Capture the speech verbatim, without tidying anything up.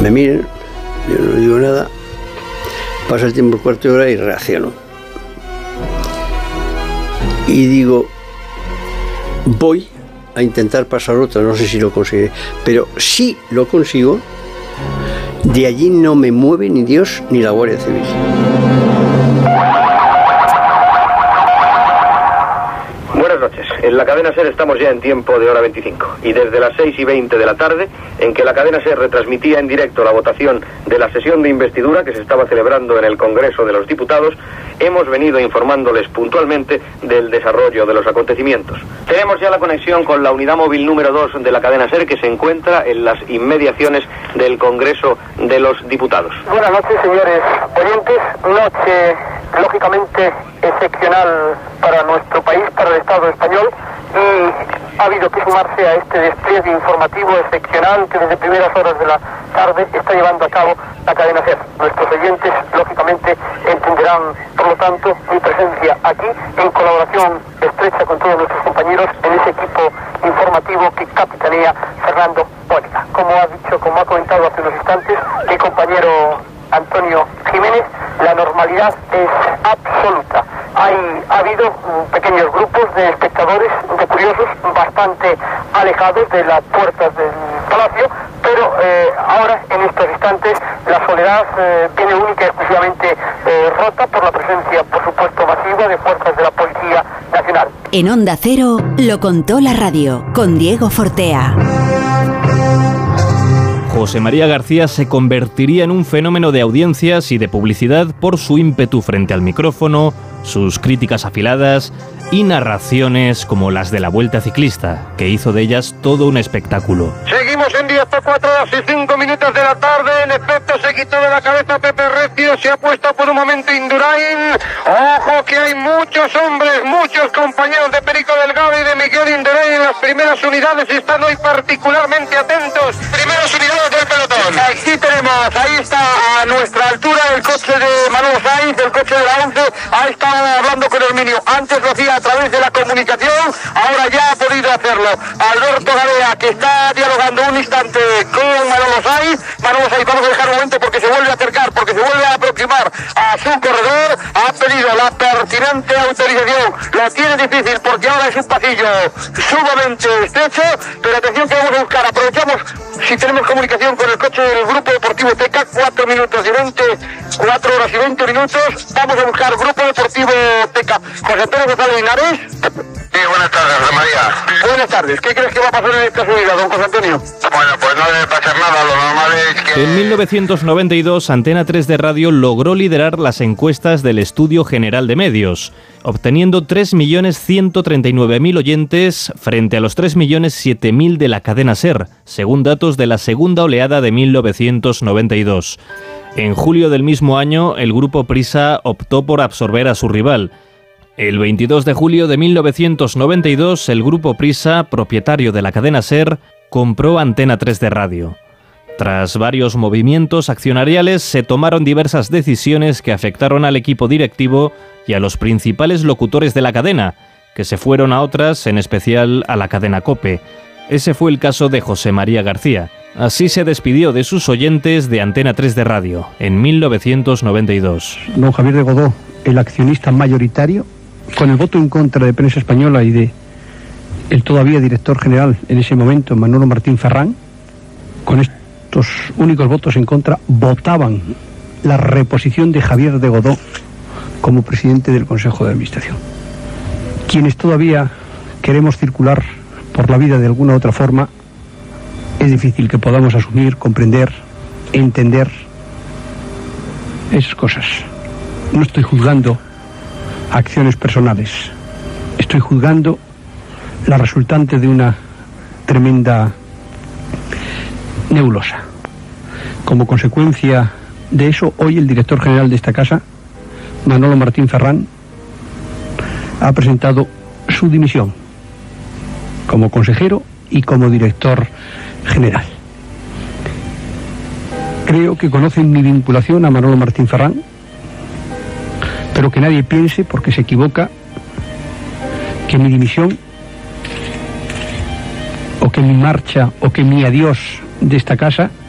Me miran, yo no digo nada, pasa el tiempo, el cuarto de hora y reacciono. Y digo, voy a intentar pasar otra, no sé si lo conseguiré, pero si lo consigo, de allí no me mueve ni Dios ni la Guardia Civil. Buenas noches. En la cadena SER estamos ya en tiempo de hora veinticinco y desde las seis y veinte de la tarde, en que la cadena SER retransmitía en directo la votación de la sesión de investidura que se estaba celebrando en el Congreso de los Diputados, hemos venido informándoles puntualmente del desarrollo de los acontecimientos. Tenemos ya la conexión con la unidad móvil número dos de la cadena SER, que se encuentra en las inmediaciones del Congreso de los Diputados. Buenas noches, señores oyentes. Noche, lógicamente, excepcional para nuestro país, para el Estado español, y ha habido que sumarse a este despliegue informativo excepcional que desde primeras horas de la tarde está llevando a cabo la cadena SER. Nuestros oyentes, lógicamente, entenderán, por lo tanto, mi presencia aquí en colaboración estrecha con todos nuestros compañeros en ese equipo informativo que capitanea Fernando Mónica. Como ha dicho, como ha comentado hace unos instantes mi compañero Antonio Jiménez, la normalidad es absoluta. Hay, ha habido pequeños grupos de espectadores, de curiosos, bastante alejados de las puertas del Palacio, pero eh, ahora, en estos instantes, la soledad eh, viene única y exclusivamente eh, rota por la presencia, por supuesto, masiva de fuerzas de la Policía Nacional. En Onda Cero lo contó la radio, con Diego Fortea. José María García se convertiría en un fenómeno de audiencias y de publicidad por su ímpetu frente al micrófono, sus críticas afiladas y narraciones como las de la Vuelta Ciclista, que hizo de ellas todo un espectáculo. Seguimos en directo, cuatro horas y cinco minutos de la tarde. En efecto, se quitó de la cabeza Pepe Recio, se ha puesto por un momento Indurain. Ojo que hay muchos hombres, muchos compañeros de Perico Delgado y de Miguel Indurain en las primeras unidades y están hoy particularmente atentos. Primeras unidades del pelotón. Aquí tenemos, ahí está a nuestra altura el coche de Manuel Sainz, el coche de la once. Ha estado hablando con Herminio. Antes lo hacía a través de la comunicación, ahora ya ha podido hacerlo Alberto Garea, que está dialogando un instante con Manolo Sainz. Manolo Sainz, vamos a dejar un momento porque se vuelve a acercar, porque se vuelve a aproximar a su corredor. Ha pedido la pertinente autorización. Lo tiene difícil porque ahora es un pasillo sumamente estrecho, pero atención que vamos a buscar. Aprovechamos si tenemos comunicación con el coche del Grupo Deportivo Teca, cuatro minutos y veinte, cuatro horas y veinte minutos. Vamos a buscar Grupo Deportivo Teca. José Antonio González Linares. Sí, buenas tardes, José María. Buenas tardes. ¿Qué crees que va a pasar en esta subida, don José Antonio? Bueno, pues no debe pasar nada. Lo normal es que... En mil novecientos noventa y dos, Antena tres de Radio logró liderar las encuestas del Estudio General de Medios, obteniendo tres millones ciento treinta y nueve mil oyentes frente a los tres millones siete mil de la cadena SER, según datos de la segunda oleada de mil novecientos noventa y dos. En julio del mismo año, el grupo Prisa optó por absorber a su rival. El veintidós de julio de mil novecientos noventa y dos, el grupo Prisa, propietario de la cadena SER, compró Antena tres de Radio. Tras varios movimientos accionariales, se tomaron diversas decisiones que afectaron al equipo directivo y a los principales locutores de la cadena, que se fueron a otras, en especial a la cadena COPE. Ese fue el caso de José María García. Así se despidió de sus oyentes de Antena tres de Radio, en mil novecientos noventa y dos. Don Javier de Godó, el accionista mayoritario, con el voto en contra de Prensa Española y de el todavía director general en ese momento, Manolo Martín Ferrán, con estos únicos votos en contra, votaban la reposición de Javier de Godó como presidente del Consejo de Administración. Quienes todavía queremos circular por la vida de alguna u otra forma, es difícil que podamos asumir, comprender, entender esas cosas. No estoy juzgando acciones personales, estoy juzgando la resultante de una tremenda nebulosa. Como consecuencia de eso, hoy el director general de esta casa, Manolo Martín Ferrán, ha presentado su dimisión como consejero y como director general. Creo que conocen mi vinculación a Manolo Martín Ferrán, pero que nadie piense, porque se equivoca, que mi dimisión o que mi marcha o que mi adiós de esta casa